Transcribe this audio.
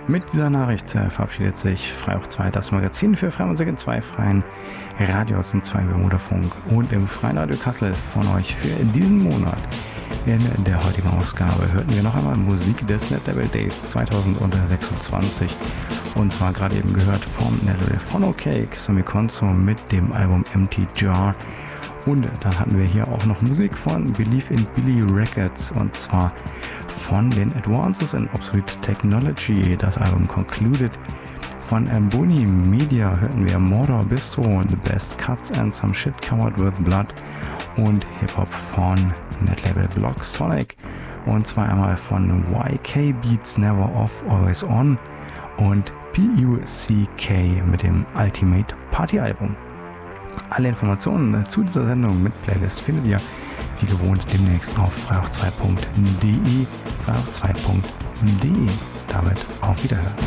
Mit dieser Nachricht verabschiedet sich Freihoch 2, das Magazin für Freimusik in zwei freien Radios und zwei im Moderfunk und im Freien Radio Kassel von euch für diesen Monat. In der heutigen Ausgabe hörten wir noch einmal Musik des NetLabel Days 2026 und zwar gerade eben gehört vom NetLabel Funnel Cake, Sammy Konso mit dem Album Empty Jar. Und dann hatten wir hier auch noch Musik von Believe in Billy Records und zwar von den Advances in Obsolete Technology, das Album Concluded. Von Boni Media hörten wir Mordor Bistro, The Best Cuts and Some Shit Covered with Blood und Hip-Hop von Netlabel Block Sonic und zwar einmal von YK Beats Never Off Always On und PUCK mit dem Ultimate Party Album. Alle Informationen zu dieser Sendung mit Playlist findet ihr wie gewohnt demnächst auf freihoch2.de, freihoch2.de. Damit auf Wiederhören.